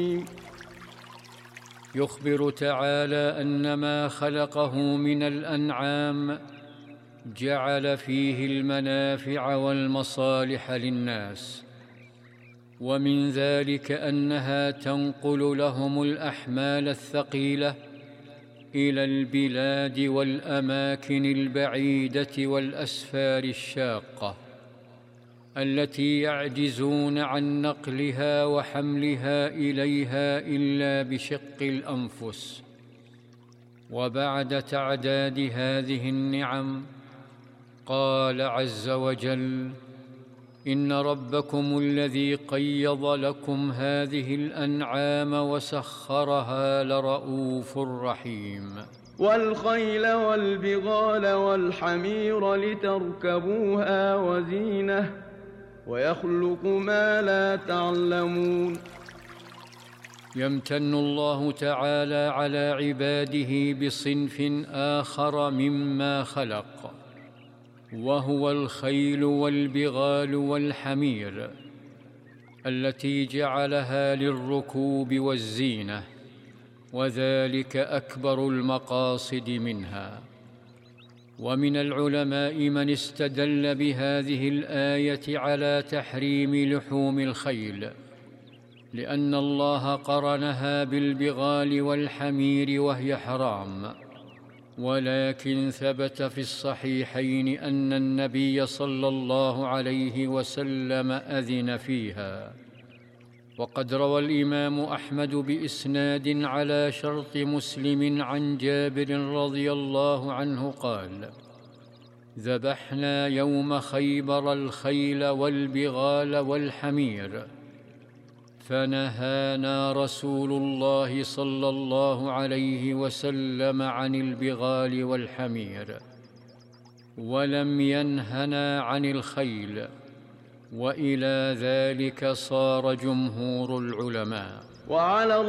يخبر تعالى أن ما خلقه من الأنعام جعل فيه المنافع والمصالح للناس، ومن ذلك أنها تنقل لهم الأحمال الثقيلة إلى البلاد والأماكن البعيدة والأسفار الشاقة التي يعجزون عن نقلها وحملها إليها إلا بشق الأنفس. وبعد تعداد هذه النعم قال عز وجل: إن ربكم الذي قيض لكم هذه الأنعام وسخرها لرؤوف رحيم. والخيل والبغال والحمير لتركبوها وزينة ويخلق ما لا تعلمون. يمتن الله تعالى على عباده بصنف آخر مما خلق، وهو الخيل والبغال والحمير، التي جعلها للركوب والزينة، وذلك أكبر المقاصد منها. ومن العلماء من استدل بهذه الآية على تحريم لحوم الخيل، لأن الله قرنها بالبغال والحمير وهي حرام، ولكن ثبت في الصحيحين أن النبي صلى الله عليه وسلم أذن فيها. وقد روى الإمام أحمد بإسناد على شرط مسلم عن جابر رضي الله عنه قال: ذبحنا يوم خيبر الخيل والبغال والحمير، فنهانا رسول الله صلى الله عليه وسلم عن البغال والحمير، ولم ينهنا عن الخيل، وإلى ذلك صار جمهور العلماء. وعلى